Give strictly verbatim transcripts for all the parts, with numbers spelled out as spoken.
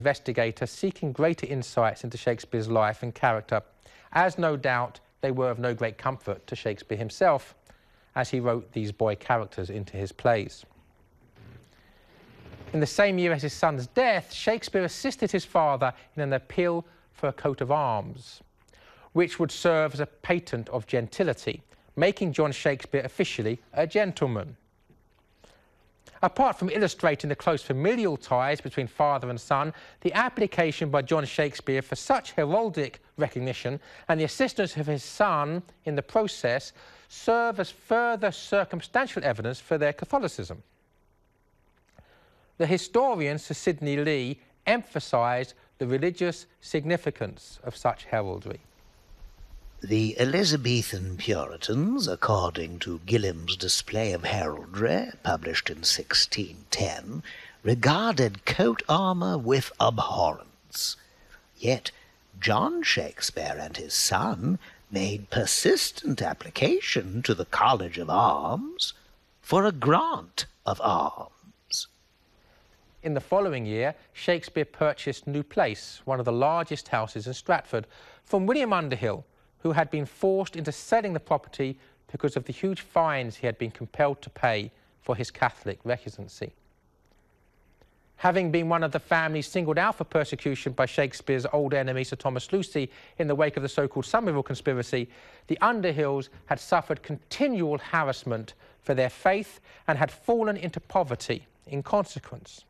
investigator seeking greater insights into Shakespeare's life and character, as no doubt they were of no great comfort to Shakespeare himself, as he wrote these boy characters into his plays. In the same year as his son's death, Shakespeare assisted his father in an appeal for a coat of arms, which would serve as a patent of gentility, making John Shakespeare officially a gentleman. Apart from illustrating the close familial ties between father and son, the application by John Shakespeare for such heraldic recognition and the assistance of his son in the process serve as further circumstantial evidence for their Catholicism. The historian Sir Sidney Lee emphasised the religious significance of such heraldry. The Elizabethan Puritans, according to Gilham's Display of Heraldry, published in sixteen ten, regarded coat armour with abhorrence. Yet John Shakespeare and his son made persistent application to the College of Arms for a grant of arms. In the following year, Shakespeare purchased New Place, one of the largest houses in Stratford, from William Underhill, who had been forced into selling the property because of the huge fines he had been compelled to pay for his Catholic recusancy. Having been one of the families singled out for persecution by Shakespeare's old enemy Sir Thomas Lucy in the wake of the so-called Somerville conspiracy, the Underhills had suffered continual harassment for their faith and had fallen into poverty in consequence.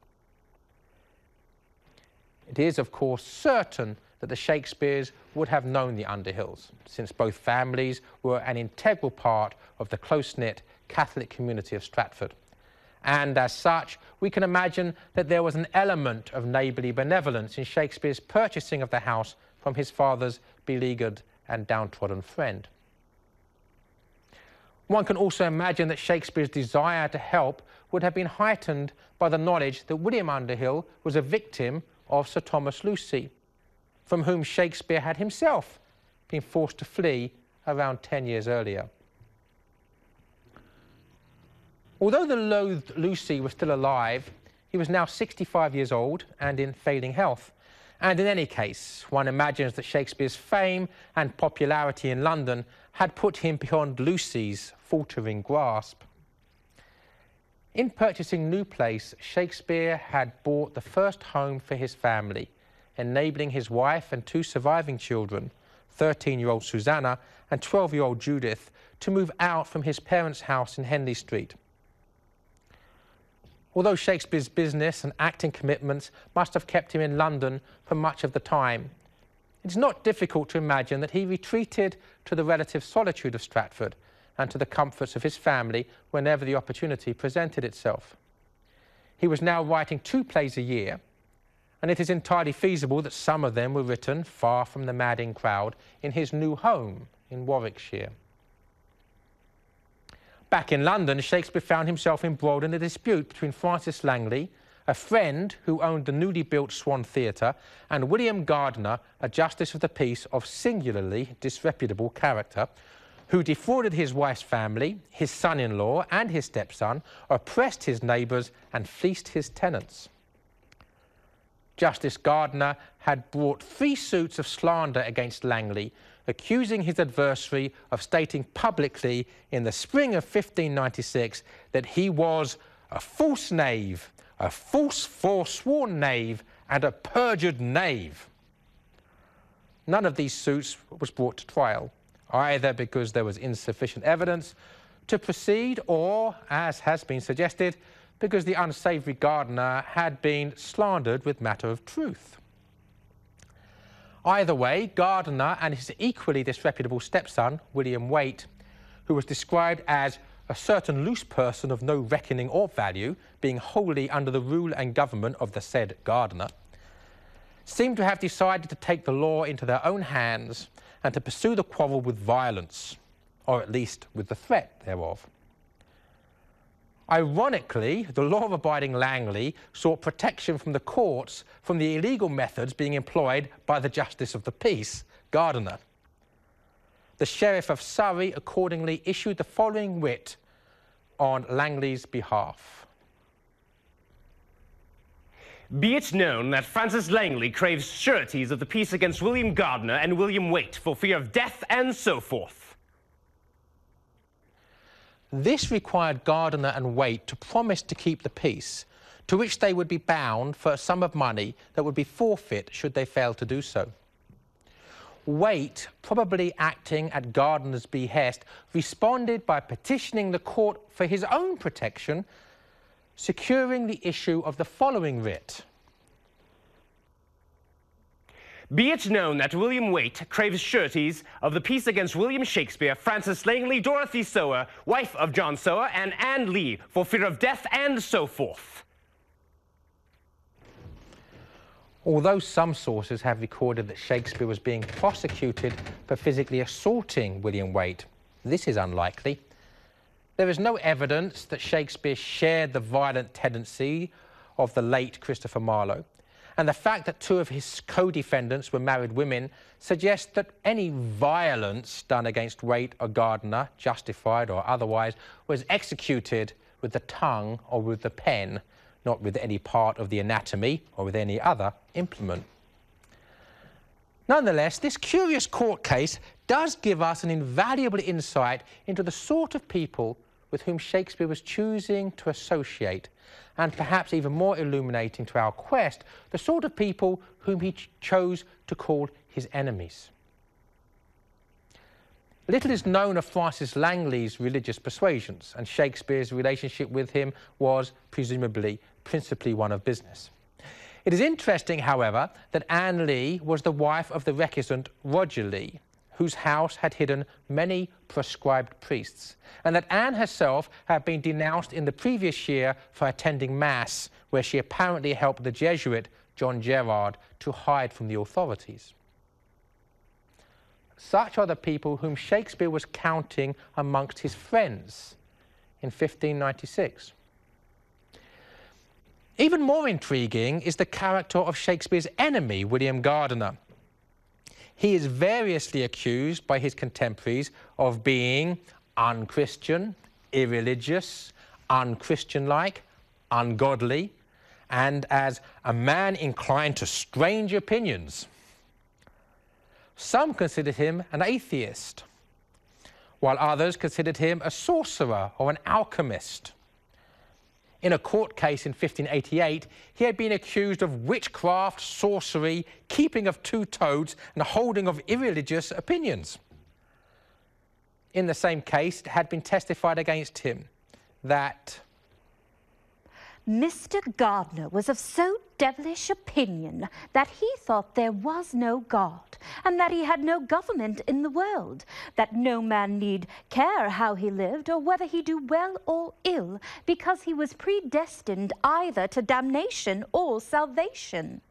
It is, of course, certain that the Shakespeares would have known the Underhills, since both families were an integral part of the close-knit Catholic community of Stratford. And as such, we can imagine that there was an element of neighbourly benevolence in Shakespeare's purchasing of the house from his father's beleaguered and downtrodden friend. One can also imagine that Shakespeare's desire to help would have been heightened by the knowledge that William Underhill was a victim of Sir Thomas Lucy, from whom Shakespeare had himself been forced to flee around ten years earlier. Although the loathed Lucy was still alive, he was now sixty-five years old and in failing health. And in any case, one imagines that Shakespeare's fame and popularity in London had put him beyond Lucy's faltering grasp. In purchasing New Place, Shakespeare had bought the first home for his family, enabling his wife and two surviving children, thirteen-year-old Susanna and twelve-year-old Judith, to move out from his parents' house in Henley Street. Although Shakespeare's business and acting commitments must have kept him in London for much of the time, it's not difficult to imagine that he retreated to the relative solitude of Stratford and to the comforts of his family whenever the opportunity presented itself. He was now writing two plays a year, and it is entirely feasible that some of them were written far from the madding crowd in his new home in Warwickshire. Back in London, Shakespeare found himself embroiled in a dispute between Francis Langley, a friend who owned the newly built Swan Theatre, and William Gardiner, a justice of the peace of singularly disreputable character, who defrauded his wife's family, his son-in-law and his stepson, oppressed his neighbours and fleeced his tenants. Justice Gardiner had brought three suits of slander against Langley, accusing his adversary of stating publicly in the spring of fifteen ninety-six that he was a false knave, a false forsworn knave, and a perjured knave. None of these suits was brought to trial, either because there was insufficient evidence to proceed or, as has been suggested, because the unsavoury Gardiner had been slandered with matter of truth. Either way, Gardiner and his equally disreputable stepson, William Waite, who was described as a certain loose person of no reckoning or value, being wholly under the rule and government of the said Gardiner, seemed to have decided to take the law into their own hands and to pursue the quarrel with violence, or at least with the threat thereof. Ironically, the law-abiding Langley sought protection from the courts from the illegal methods being employed by the Justice of the Peace, Gardiner. The Sheriff of Surrey accordingly issued the following writ on Langley's behalf. Be it known that Francis Langley craves sureties of the peace against William Gardiner and William Waite for fear of death and so forth. This required Gardiner and Waite to promise to keep the peace, to which they would be bound for a sum of money that would be forfeit should they fail to do so. Waite, probably acting at Gardiner's behest, responded by petitioning the court for his own protection, securing the issue of the following writ. Be it known that William Waite craves sureties of the peace against William Shakespeare, Francis Langley, Dorothy Sower, wife of John Sower, and Anne Lee, for fear of death and so forth. Although some sources have recorded that Shakespeare was being prosecuted for physically assaulting William Waite, this is unlikely. There is no evidence that Shakespeare shared the violent tendency of the late Christopher Marlowe, and the fact that two of his co-defendants were married women suggests that any violence done against Waite or Gardiner, justified or otherwise, was executed with the tongue or with the pen, not with any part of the anatomy or with any other implement. Nonetheless, this curious court case does give us an invaluable insight into the sort of people with whom Shakespeare was choosing to associate, and perhaps even more illuminating to our quest, the sort of people whom he ch chose to call his enemies. Little is known of Francis Langley's religious persuasions, and Shakespeare's relationship with him was, presumably, principally one of business. It is interesting, however, that Anne Lee was the wife of the recusant Roger Lee, whose house had hidden many proscribed priests, and that Anne herself had been denounced in the previous year for attending Mass, where she apparently helped the Jesuit John Gerard to hide from the authorities. Such are the people whom Shakespeare was counting amongst his friends in fifteen ninety-six. Even more intriguing is the character of Shakespeare's enemy, William Gardiner. He is variously accused by his contemporaries of being unchristian, irreligious, unchristian-like, ungodly, and as a man inclined to strange opinions. Some considered him an atheist, while others considered him a sorcerer or an alchemist. In a court case in fifteen eighty-eight, he had been accused of witchcraft, sorcery, keeping of two toads, and holding of irreligious opinions. In the same case, it had been testified against him that Mister Gardiner was of so devilish opinion that he thought there was no God, and that he had no government in the world, that no man need care how he lived or whether he do well or ill, because he was predestined either to damnation or salvation.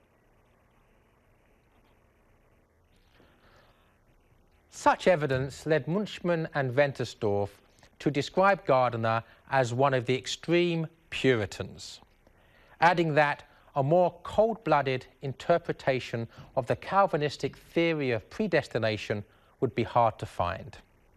Such evidence led Munchman and Ventersdorf to describe Gardiner as one of the extreme Puritans, adding that a more cold-blooded interpretation of the Calvinistic theory of predestination would be hard to find.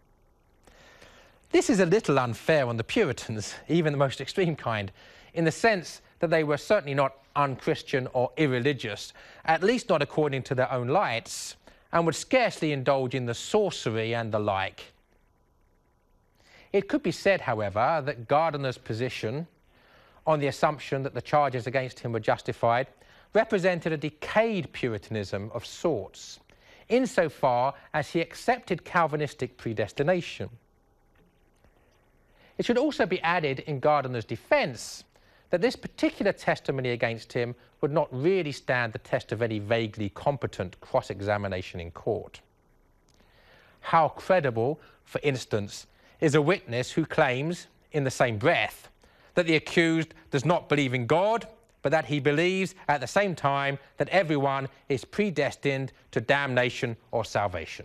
This is a little unfair on the Puritans, even the most extreme kind, in the sense that they were certainly not unchristian or irreligious, at least not according to their own lights, and would scarcely indulge in the sorcery and the like. It could be said, however, that Gardiner's position, on the assumption that the charges against him were justified, represented a decayed Puritanism of sorts, insofar as he accepted Calvinistic predestination. It should also be added in Gardiner's defence that this particular testimony against him would not really stand the test of any vaguely competent cross-examination in court. How credible, for instance, is a witness who claims, in the same breath, that the accused does not believe in God, but that he believes at the same time that everyone is predestined to damnation or salvation?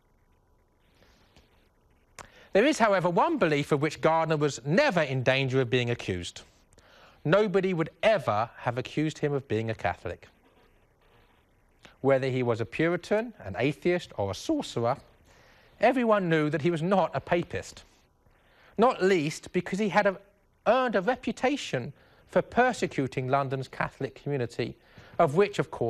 There is, however, one belief of which Gardiner was never in danger of being accused. Nobody would ever have accused him of being a Catholic. Whether he was a Puritan, an atheist, or a sorcerer, everyone knew that he was not a papist, not least because he had a earned a reputation for persecuting London's Catholic community, of which, of course,